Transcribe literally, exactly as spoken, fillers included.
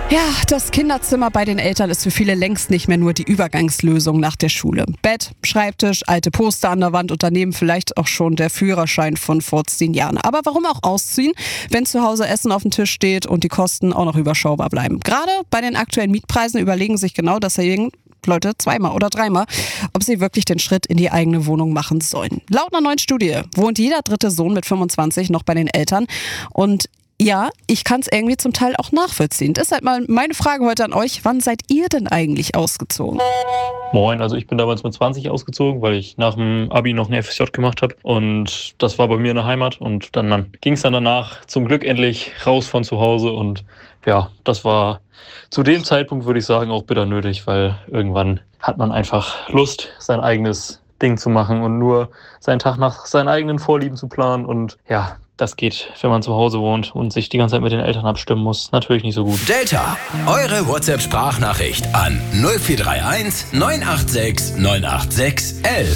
Ja, das Kinderzimmer bei den Eltern ist für viele längst nicht mehr nur die Übergangslösung nach der Schule. Bett, Schreibtisch, alte Poster an der Wand und daneben vielleicht auch schon der Führerschein von vor zehn Jahren. Aber warum auch ausziehen, wenn zu Hause Essen auf dem Tisch steht und die Kosten auch noch überschaubar bleiben? Gerade bei den aktuellen Mietpreisen überlegen sich genau deswegen Leute zweimal oder dreimal, ob sie wirklich den Schritt in die eigene Wohnung machen sollen. Laut einer neuen Studie wohnt jeder dritte Sohn mit fünfundzwanzig noch bei den Eltern und ja, ich kann es irgendwie zum Teil auch nachvollziehen. Deshalb mal meine Frage heute an euch, wann seid ihr denn eigentlich ausgezogen? Moin, also ich bin damals mit zwanzig ausgezogen, weil ich nach dem Abi noch eine F S J gemacht habe und das war bei mir in der Heimat und dann, dann ging es dann danach zum Glück endlich raus von zu Hause und ja, das war zu dem Zeitpunkt, würde ich sagen, auch bitter nötig, weil irgendwann hat man einfach Lust, sein eigenes Ding zu machen und nur seinen Tag nach seinen eigenen Vorlieben zu planen und ja, das geht, wenn man zu Hause wohnt und sich die ganze Zeit mit den Eltern abstimmen muss, natürlich nicht so gut. Delta, eure WhatsApp-Sprachnachricht an null vier drei eins neun acht sechs neun acht sechs elf.